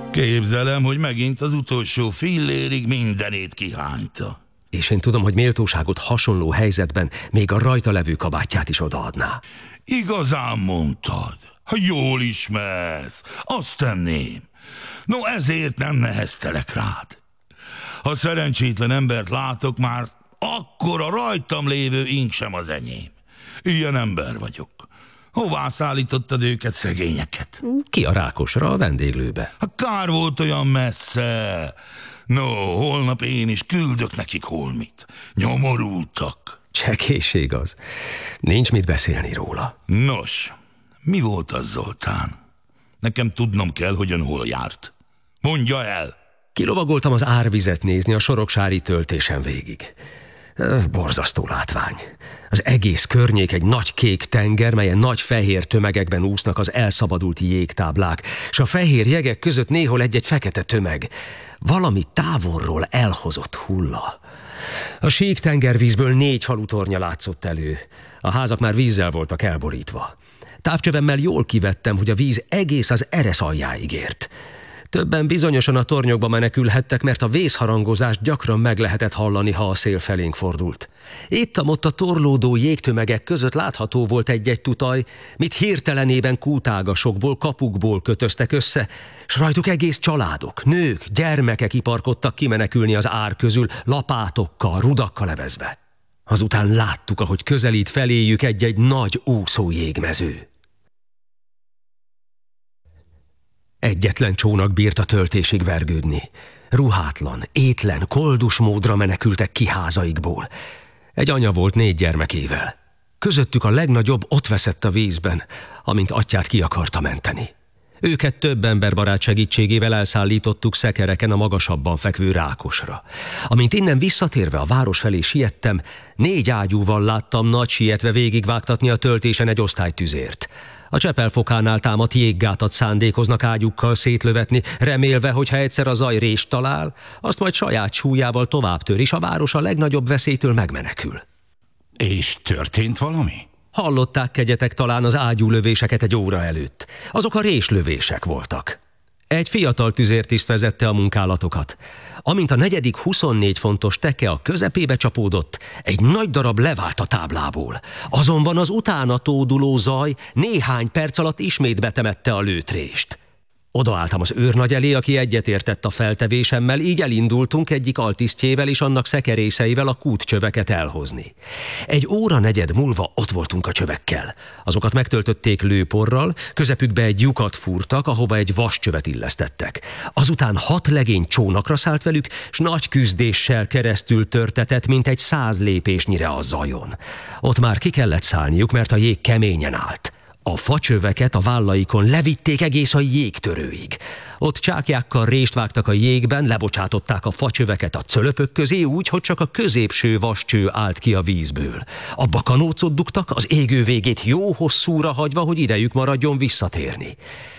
Képzelem, hogy megint az utolsó fillérig mindenét kihányta. És én tudom, hogy méltóságot hasonló helyzetben még a rajta levő kabátját is odaadná. Igazán mondtad. Ha jól ismersz, azt tenném. No, ezért nem neheztelek rád. Ha szerencsétlen embert látok már, akkor a rajtam lévő ink sem az enyém. Ilyen ember vagyok. Hová szállítottad őket, szegényeket? Ki a Rákosra, a vendéglőbe. Ha kár volt olyan messze. No, holnap én is küldök nekik holmit. Nyomorultak. Csekészség az. Nincs mit beszélni róla. Nos, mi volt az, Zoltán? Nekem tudnom kell, hogyan hol járt. Mondja el! Kilovagoltam az árvizet nézni a soroksári töltésen végig. Borzasztó látvány. Az egész környék egy nagy kék tenger, melyen nagy fehér tömegekben úsznak az elszabadult jégtáblák, és a fehér jegek között néhol egy-egy fekete tömeg. Valami távolról elhozott hulla. A sík tengervízből 4 falutornya látszott elő. A házak már vízzel voltak elborítva. Távcsövemmel jól kivettem, hogy a víz egész az eresz aljáig ért. Többen bizonyosan a tornyokba menekülhettek, mert a vészharangozást gyakran meg lehetett hallani, ha a szél felénk fordult. Itt-ott a torlódó jégtömegek között látható volt egy-egy tutaj, mit hirtelenében kútágasokból, kapukból kötöztek össze, s rajtuk egész családok, nők, gyermekek iparkodtak kimenekülni az ár közül, lapátokkal, rudakkal evezve. Azután láttuk, ahogy közelít feléjük egy-egy nagy úszó jégmező. Egyetlen csónak bírt a töltésig vergődni. Ruhátlan, étlen, koldus módra menekültek ki házaikból. Egy anya volt 4 gyermekével. Közöttük a legnagyobb ott veszett a vízben, amint atyát ki akarta menteni. Őket több emberbarát segítségével elszállítottuk szekereken a magasabban fekvő Rákosra. Amint innen visszatérve a város felé siettem, 4 ágyúval láttam nagy sietve végigvágtatni a töltésen egy osztálytüzért. A Csepelfokánál támadt jéggátat szándékoznak ágyukkal szétlövetni, remélve, hogy ha egyszer a zaj rést talál, azt majd saját súlyával tovább tör, és a város a legnagyobb veszélytől megmenekül. És történt valami? Hallották, kegyetek, talán az ágyúlövéseket egy óra előtt. Azok a réslövések voltak. Egy fiatal tüzértiszt vezette a munkálatokat. Amint a 4. 24 fontos teke a közepébe csapódott, egy nagy darab levált a táblából. Azonban az utána tóduló zaj néhány perc alatt ismét betemette a lőtrést. Odaálltam az őrnagy elé, aki egyetértett a feltevésemmel, így elindultunk egyik altisztjével és annak szekerészeivel a kútcsöveket elhozni. Egy óra negyed múlva ott voltunk a csövekkel. Azokat megtöltötték lőporral, közepükbe egy lyukat fúrtak, ahova egy vascsövet illesztettek. Azután 6 legény csónakra szállt velük, s nagy küzdéssel keresztül törtetett, mint egy 100 lépésnyire a zajon. Ott már ki kellett szállniuk, mert a jég keményen állt. A facsöveket a vállaikon levitték egész a jégtörőig. Ott csákjákkal rést vágtak a jégben, lebocsátották a facsöveket a cölöpök közé úgy, hogy csak a középső vascső állt ki a vízből. Abba kanócot dugtak, az égő végét jó hosszúra hagyva, hogy idejük maradjon visszatérni.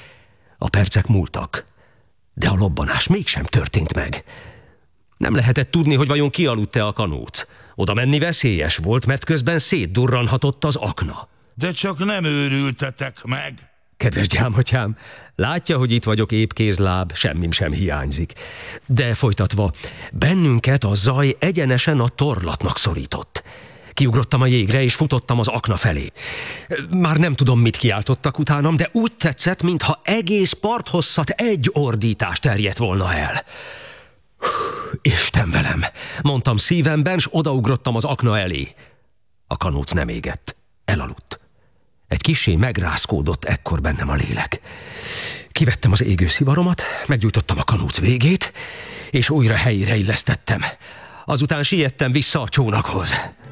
A percek múltak, de a lobbanás mégsem történt meg. Nem lehetett tudni, hogy vajon kialudt-e a kanóc. Oda menni veszélyes volt, mert közben szétdurranhatott az akna. De csak nem őrültetek meg. Kedves gyámatyám, látja, hogy itt vagyok épkézláb, semmim sem hiányzik. De folytatva, bennünket a zaj egyenesen a torlatnak szorított. Kiugrottam a jégre, és futottam az akna felé. Már nem tudom, mit kiáltottak utánam, de úgy tetszett, mintha egész parthosszat egy ordítás terjedt volna el. Isten velem, mondtam szívemben, s odaugrottam az akna elé. A kanóc nem égett, elaludt. Egy kissé megrázkódott ekkor bennem a lélek. Kivettem az égő szivaromat, meggyújtottam a kanóc végét, és újra helyére illesztettem. Azután siettem vissza a csónakhoz.